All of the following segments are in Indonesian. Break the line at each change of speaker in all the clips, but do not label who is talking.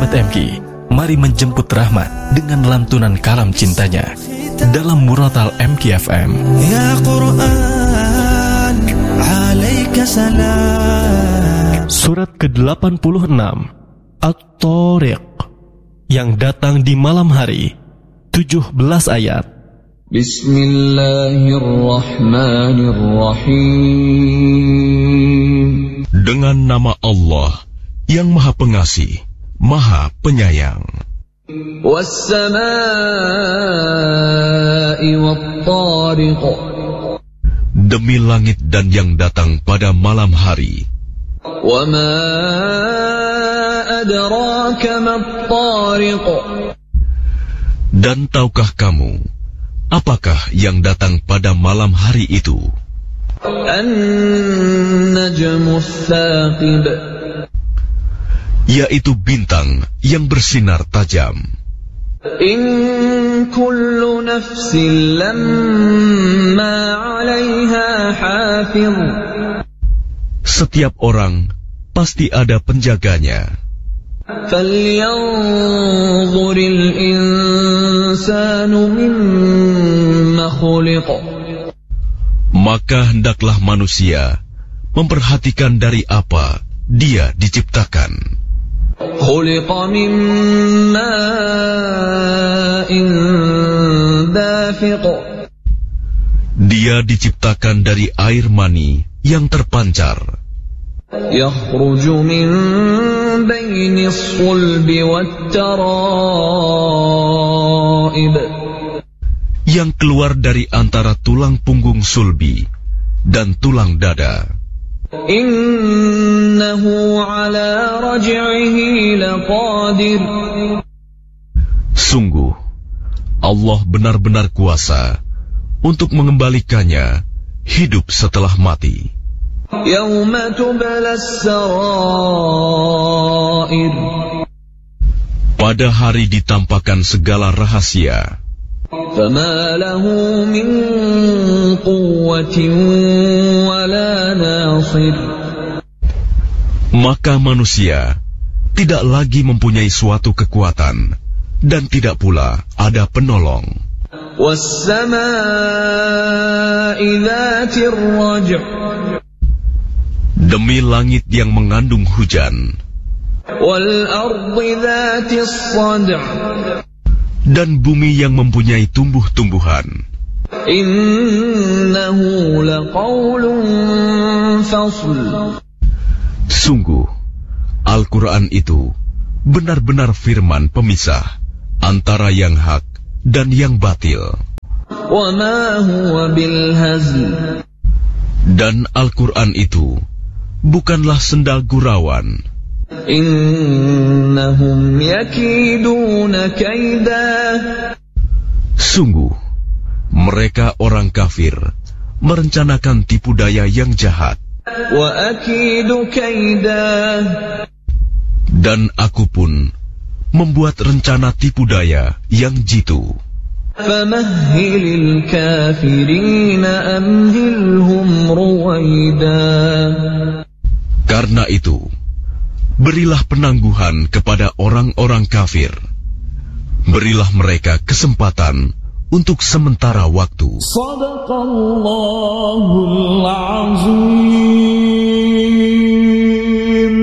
Sahabat MK, mari menjemput rahmat dengan lantunan kalam cintanya dalam Muratal MK FM.
Ya Quran, alaika salam.
Surat ke-86 At-Tariq yang datang di malam hari, 17 ayat.
Bismillahirrahmanirrahim. Dengan nama Allah yang Maha Pengasih, Maha Penyayang. Was-samaa'i wat-tariq. Demi langit dan yang datang pada malam hari. Wa ma adraka mat-tariq. Dan tahukah kamu apakah yang datang pada malam hari itu? An-najmus tsaqib, yaitu bintang yang bersinar tajam. In kullu nafsin lamma 'alaiha hafiz. Setiap orang pasti ada penjaganya. Falyanzuril insanu mimma khuliq. Maka hendaklah manusia memperhatikan dari apa dia diciptakan. Khuliqa min ma'in dafiq. Dia diciptakan dari air mani yang terpancar. Yakhruju min bainis sulbi wat-tara'ib. Yang keluar dari antara tulang punggung sulbi dan tulang dada. Innahu ala raj'ihi laqadir. Sungguh, Allah benar-benar kuasa untuk mengembalikannya hidup setelah mati. Yauma tublas sarair. Pada hari ditampakkan segala rahasia. Fama lahu min quwwatin wala nasir. Maka manusia tidak lagi mempunyai suatu kekuatan dan tidak pula ada penolong. Was-samaa'i dzatir raj'. Demi langit yang mengandung hujan. Wal ardi dzatis sad'. Dan bumi yang mempunyai tumbuh-tumbuhan. Innahu laqaulun fasl. Sungguh, Al-Quran itu benar-benar firman pemisah antara yang hak dan yang batil. Wa ma huwa bil hazl. Dan Al-Quran itu bukanlah sendal gurauan. Innahum yakiduna kaida. Sungguh, mereka orang kafir merencanakan tipu daya yang jahat. Wa akidu kaida. Dan aku pun membuat rencana tipu daya yang jitu. Famahhilil kafirina amhilhum ruwaida. Karena itu, berilah penangguhan kepada orang-orang kafir. Berilah mereka kesempatan untuk sementara waktu. Shadaqallahul azim.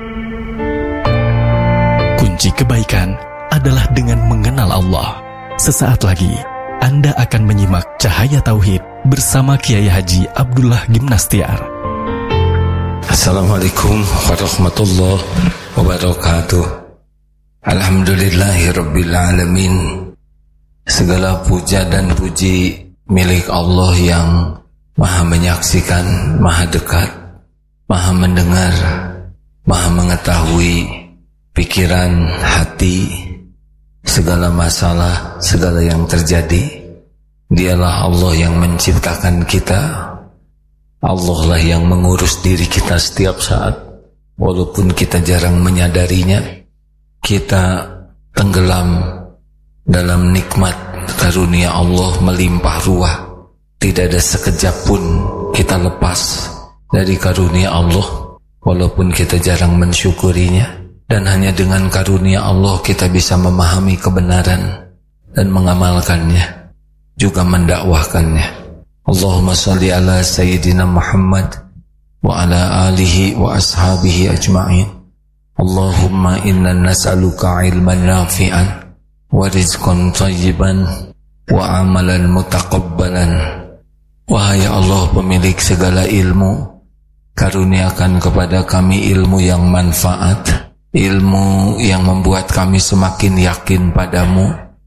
Kunci kebaikan adalah dengan mengenal Allah. Sesaat lagi, Anda akan menyimak Cahaya Tauhid bersama Kiai Haji Abdullah Gimnastiar.
Assalamualaikum warahmatullahi wabarakatuh. Alhamdulillahirabbil alamin. Segala puja dan puji milik Allah yang Maha menyaksikan, Maha dekat, Maha mendengar, Maha mengetahui pikiran, hati, segala masalah, segala yang terjadi. Dialah Allah yang menciptakan kita. Allah lah yang mengurus diri kita setiap saat. Walaupun kita jarang menyadarinya, kita tenggelam dalam nikmat karunia Allah melimpah ruah. Tidak ada sekejap pun kita lepas dari karunia Allah, walaupun kita jarang mensyukurinya. Dan hanya dengan karunia Allah kita bisa memahami kebenaran dan mengamalkannya, juga mendakwahkannya. Allahumma salli ala Sayyidina Muhammad wa ala alihi wa ashabihi ajma'in. Allahumma inna nas'aluka ilman nafi'an wa rizqan thayyiban wa amalan mutaqabbalan. Wahai Allah, pemilik segala ilmu, karuniakan kepada kami ilmu yang manfaat, ilmu yang membuat kami semakin yakin padamu,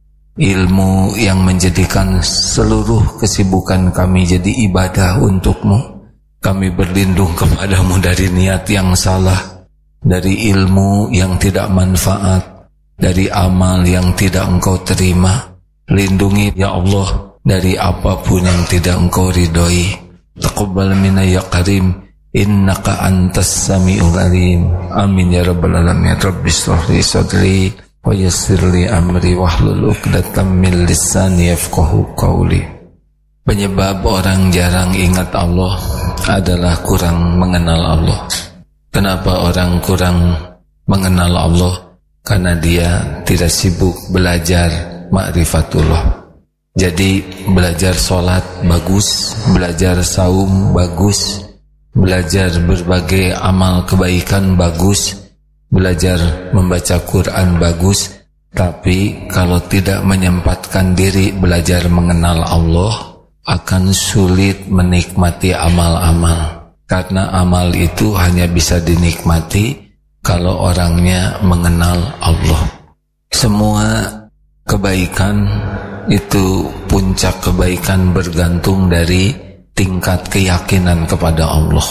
ilmu yang menjadikan seluruh kesibukan kami jadi ibadah untukmu. Kami berlindung kepadamu dari niat yang salah, dari ilmu yang tidak manfaat, dari amal yang tidak engkau terima. Lindungi ya Allah dari apapun yang tidak engkau ridhoi. Taqabbal minna ya karim, innaka antas sami'ul alim. Amin ya rabbal alamin. Rabbi shrah li sadri wa yassir li amri wahlul 'uqdatam min lisani yafqahu qawli. Penyebab orang jarang ingat Allah adalah kurang mengenal Allah. Kenapa orang kurang mengenal Allah? Karena dia tidak sibuk belajar ma'rifatullah. Jadi belajar sholat bagus, belajar saum bagus, belajar berbagai amal kebaikan bagus, belajar membaca Quran bagus. Tapi kalau tidak menyempatkan diri belajar mengenal Allah, akan sulit menikmati amal-amal. Karena amal itu hanya bisa dinikmati kalau orangnya mengenal Allah. Semua kebaikan itu, puncak kebaikan bergantung dari tingkat keyakinan kepada Allah.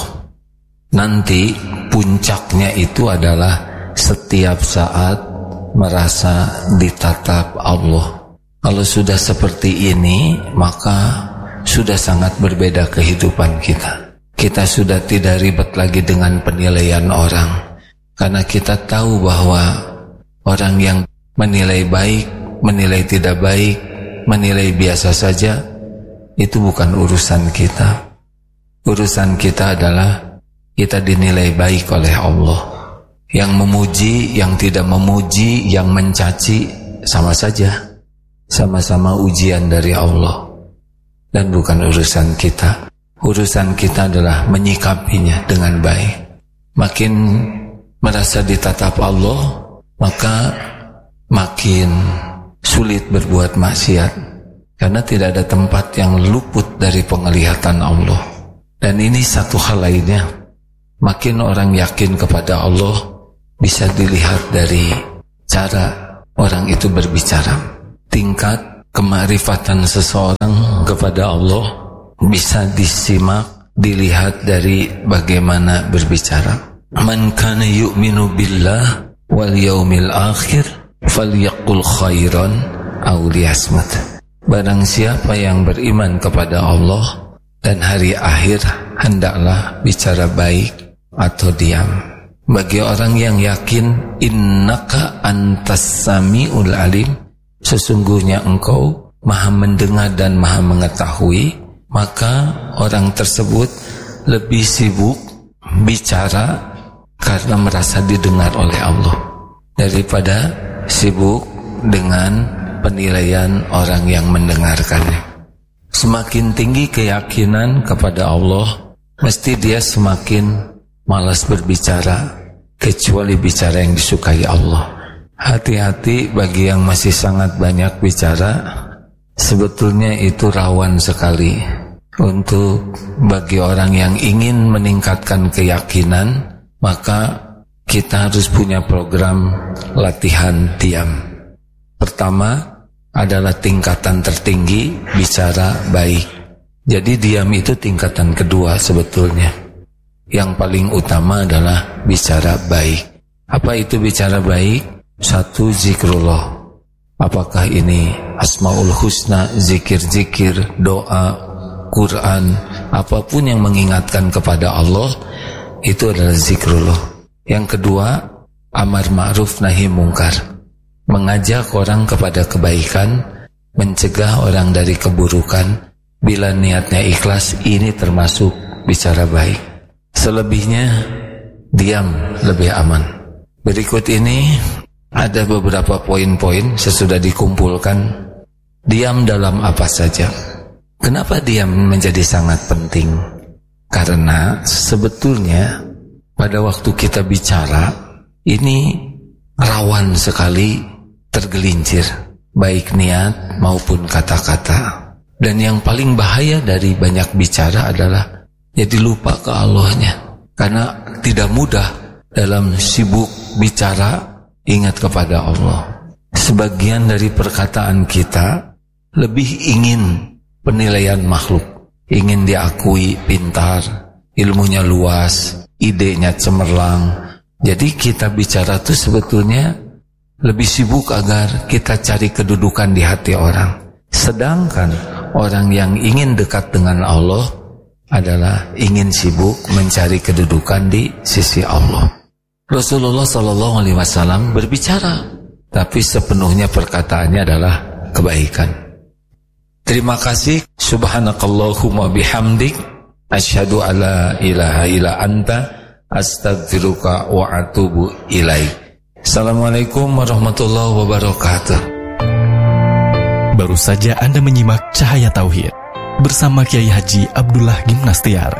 Nanti puncaknya itu adalah setiap saat merasa ditatap Allah. Kalau sudah seperti ini, maka sudah sangat berbeda kehidupan kita. Kita sudah tidak ribet lagi dengan penilaian orang, karena kita tahu bahwa orang yang menilai baik, menilai tidak baik, menilai biasa saja, itu bukan urusan kita. Urusan kita adalah kita dinilai baik oleh Allah. Yang memuji, yang tidak memuji, yang mencaci, sama saja, sama-sama ujian dari Allah. Dan bukan urusan kita. Urusan kita adalah menyikapinya dengan baik. Makin merasa ditatap Allah, maka makin sulit berbuat maksiat, karena tidak ada tempat yang luput dari penglihatan Allah. Dan ini satu hal lainnya, makin orang yakin kepada Allah bisa dilihat dari cara orang itu berbicara. Tingkat kemakrifatan seseorang kepada Allah bisa disimak, dilihat dari bagaimana berbicara. Man kana yu'minu billah wal yaumil akhir falyaqul khairan aw liyasmut. Barang siapa yang beriman kepada Allah dan hari akhir, hendaklah bicara baik atau diam. Bagi orang yang yakin, innaka antas sami'ul alim, sesungguhnya engkau maha mendengar dan maha mengetahui, maka orang tersebut lebih sibuk bicara karena merasa didengar oleh Allah daripada sibuk dengan penilaian orang yang mendengarkannya. Semakin tinggi keyakinan kepada Allah, mesti dia semakin malas berbicara, kecuali bicara yang disukai Allah. Hati-hati bagi yang masih sangat banyak bicara. Sebetulnya itu rawan sekali untuk bagi orang yang ingin meningkatkan keyakinan. Maka kita harus punya program latihan diam. Pertama adalah tingkatan tertinggi, bicara baik. Jadi diam itu tingkatan kedua sebetulnya. Yang paling utama adalah bicara baik. Apa itu bicara baik? Satu, zikrullah. Apakah ini Asmaul Husna, zikir-zikir, doa, Quran, apapun yang mengingatkan kepada Allah, itu adalah zikrullah. Yang kedua, amar ma'ruf nahi mungkar. Mengajak orang kepada kebaikan, mencegah orang dari keburukan. Bila niatnya ikhlas, ini termasuk bicara baik. Selebihnya, diam lebih aman. Berikut ini ada beberapa poin-poin sesudah dikumpulkan. Diam dalam apa saja. Kenapa diam menjadi sangat penting? Karena sebetulnya pada waktu kita bicara ini rawan sekali tergelincir, baik niat maupun kata-kata. Dan yang paling bahaya dari banyak bicara adalah jadi lupa ke Allahnya. Karena tidak mudah dalam sibuk bicara ingat kepada Allah. Sebagian dari perkataan kita lebih ingin penilaian makhluk, ingin diakui pintar, ilmunya luas, idenya cemerlang. Jadi kita bicara itu sebetulnya lebih sibuk agar kita cari kedudukan di hati orang. Sedangkan orang yang ingin dekat dengan Allah adalah ingin sibuk mencari kedudukan di sisi Allah. Rasulullah SAW berbicara, tapi sepenuhnya perkataannya adalah kebaikan. Terima kasih. Subhanakallahumma bihamdik, asyhadu alla ilaha illa anta, astaghfiruka wa atubu ilaik. Assalamualaikum warahmatullahi wabarakatuh.
Baru saja Anda menyimak Cahaya Tauhid bersama Kiai Haji Abdullah Gimnastiar.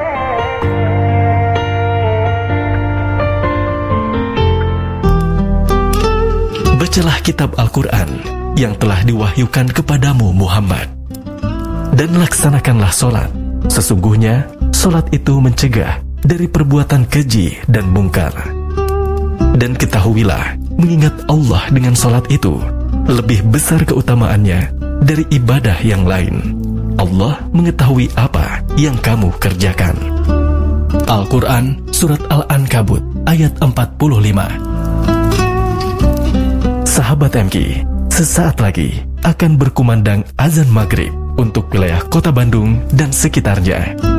Bacalah kitab Al-Quran yang telah diwahyukan kepadamu Muhammad, dan laksanakanlah solat. Sesungguhnya solat itu mencegah dari perbuatan keji dan mungkar. Dan ketahuilah, mengingat Allah dengan solat itu lebih besar keutamaannya dari ibadah yang lain. Allah mengetahui apa yang kamu kerjakan. Al-Quran Surat Al-Ankabut ayat 45. Sahabat MK, sesaat lagi akan berkumandang azan maghrib untuk wilayah Kota Bandung dan sekitarnya.